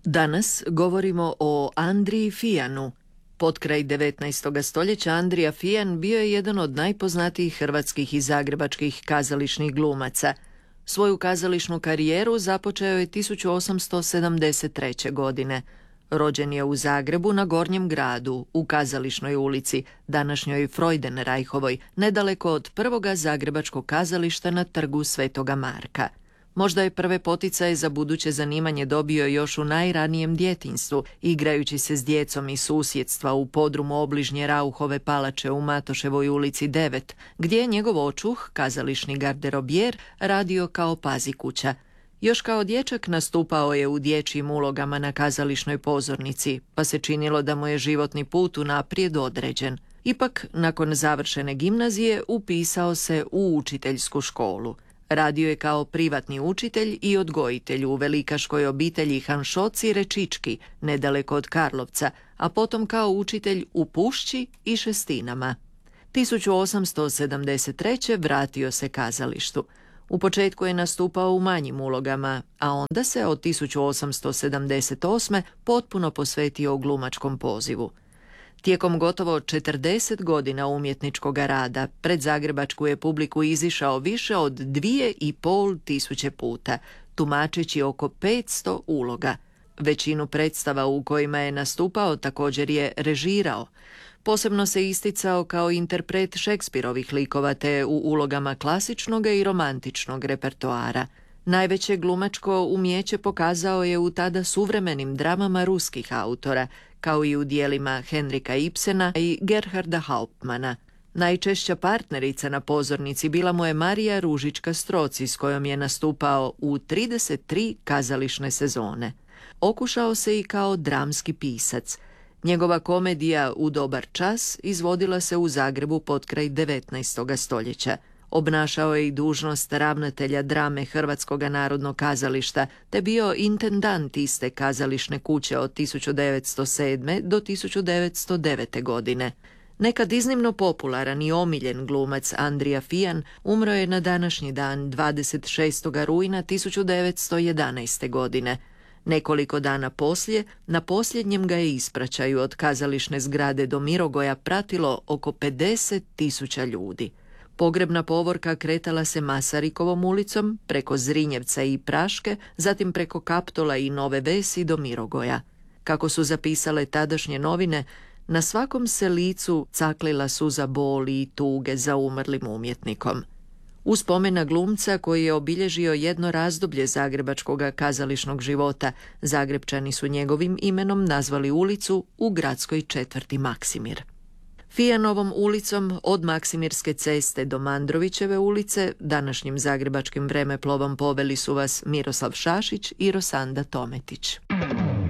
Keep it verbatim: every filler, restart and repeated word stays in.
Danas govorimo o Andriji Fijanu. Potkraj devetnaestog stoljeća Andrija Fijan bio je jedan od najpoznatijih hrvatskih i zagrebačkih kazališnih glumaca. Svoju kazališnu karijeru započeo je tisuću osamsto sedamdeset treće. godine. Rođen je u Zagrebu na Gornjem gradu, u Kazališnoj ulici, današnjoj Freudenreichovoj, nedaleko od prvoga zagrebačkog kazališta na trgu Svetoga Marka. Možda je prve poticaje za buduće zanimanje dobio još u najranijem djetinjstvu, igrajući se s djecom iz susjedstva u podrumu obližnje Rauhove palače u Matoševoj ulici devet, gdje je njegov očuh, kazališni garderobjer, radio kao pazikuća. Još kao dječak nastupao je u dječjim ulogama na kazališnoj pozornici, pa se činilo da mu je životni put unaprijed određen. Ipak, nakon završene gimnazije, upisao se u učiteljsku školu. Radio je kao privatni učitelj i odgojitelj u velikaškoj obitelji Hanšoci Rečički, nedaleko od Karlovca, a potom kao učitelj u Pušći i Šestinama. tisuću osamsto sedamdeset treće. vratio se kazalištu. U početku je nastupao u manjim ulogama, a onda se od tisuću osamsto sedamdeset osme. potpuno posvetio glumačkom pozivu. Tijekom gotovo četrdeset godina umjetničkog rada pred zagrebačku je publiku izišao više od dvije i pol tisuće puta, tumačeći oko petsto uloga. Većinu predstava u kojima je nastupao također je režirao. Posebno se isticao kao interpret Šekspirovih likova te u ulogama klasičnog i romantičnog repertoara. Najveće glumačko umijeće pokazao je u tada suvremenim dramama ruskih autora, kao i u dijelima Henrika Ibsena i Gerharda Hauptmana. Najčešća partnerica na pozornici bila mu je Marija Ružička-Stroci, s kojom je nastupao u trideset tri kazališne sezone. Okušao se i kao dramski pisac. Njegova komedija U dobar čas izvodila se u Zagrebu potkraj devetnaestog stoljeća. Obnašao je i dužnost ravnatelja drame Hrvatskog narodnog kazališta, te bio intendant iste kazališne kuće od tisuću devetsto sedme. do tisuću devetsto devete. godine. Nekad iznimno popularan i omiljen glumac Andrija Fijan umro je na današnji dan dvadeset šestog rujna tisuću devetsto jedanaeste. godine. Nekoliko dana poslije, na posljednjem ga je ispraćaju od kazališne zgrade do Mirogoja pratilo oko pedeset tisuća ljudi. Pogrebna povorka kretala se Masarikovom ulicom, preko Zrinjevca i Praške, zatim preko Kaptola i Nove Vesi do Mirogoja. Kako su zapisale tadašnje novine, na svakom se licu caklila suza boli i tuge za umrlim umjetnikom. U spomen na glumca koji je obilježio jedno razdoblje zagrebačkog kazališnog života, Zagrepčani su njegovim imenom nazvali ulicu u gradskoj četvrti Maksimir. Fijanovom ulicom od Maksimirske ceste do Mandrovićeve ulice današnjim zagrebačkim vremeplovom poveli su vas Miroslav Šašić i Rosanda Tometić.